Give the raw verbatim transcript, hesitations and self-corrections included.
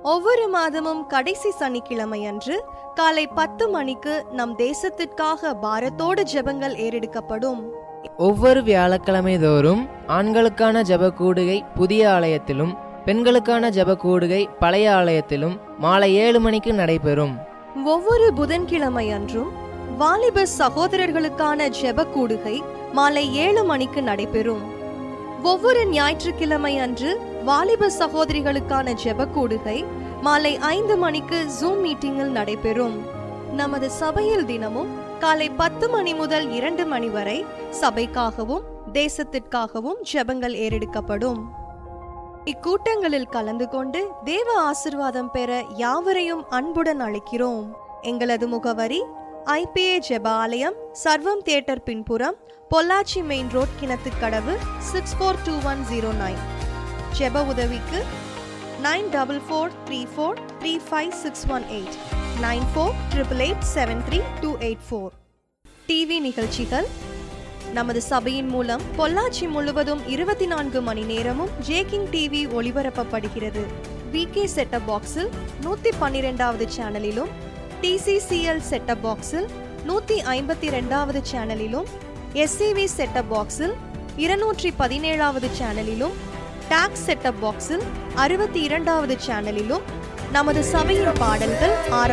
ஒவ்வொரு மாதமும் கடைசி சனிக்கிழமை அன்று காலை பத்து மணிக்கு நம் தேசத்திற்காக பாரத்தோடு ஜெபங்கள் ஏறெடுக்கப்படும். ஒவ்வொரு வியாழக்கிழமை தோறும் ஆண்களுக்கான ஜெப கூடுகை புதிய ஆலயத்திலும் பெண்களுக்கான ஜெப கூடுகை பழைய ஆலயத்திலும் மாலை ஏழு மணிக்கு நடைபெறும். ஒவ்வொரு புதன்கிழமை அன்றும் வாலிப சகோதரர்களுக்கான ஜெப கூடுகை மாலை ஏழு மணிக்கு நடைபெறும். ஒவ்வொரு ஞாயிற்றுக்கிழமை அன்று வாலிப சகோதரிகளுக்கான ஜெப கூடுகை மாலை ஐந்து மணிக்கு ஜூம் மீட்டிங்கில் நடைபெறும். நமது சபையில் தினமும் காலை பத்து மணி முதல் இரண்டு மணி வரை சபைக்காகவும் தேசத்திற்காகவும் ஜெபங்கள் ஏறெடுக்கப்படும். இக்கூட்டங்களில் கலந்து கொண்டு தேவ ஆசிர்வாதம் பெற யாவரையும் அன்புடன் அழைக்கிறோம். எங்களது முகவரி ஐபிஏ ஜெப ஆலயம், சர்வம் தியேட்டர் பின்புறம், Pollachi main road, Kinathukadavu, six four two one zero nine. ஜெப உதவிக்கு nine double four three four three five six one eight, nine four triple eight seven three two eight four. TV நிகழ்ச்சிகள் நமது சபையின் மூலம் பொள்ளாச்சி முழுவதும் இருபத்தி நான்கு மணி நேரமும் ஜேகிங் டிவி ஒளிபரப்பப்படுகிறது. விகே செட்டப் பாக்ஸில் நூத்தி பன்னிரெண்டாவது சேனலிலும், டிசிசிஎல் செட்டப் பாக்ஸில் நூத்தி ஐம்பத்தி ரெண்டாவது சேனலிலும், எஸ்சிவி செட்டப் பாக்ஸில் இருநூற்றி பதினேழாவது சேனலிலும், டாக்ஸ் செட்டப் பாக்ஸில் அறுபத்தி இரண்டாவது சேனலிலும் நமது சபையின் பாடல்கள் ஆரா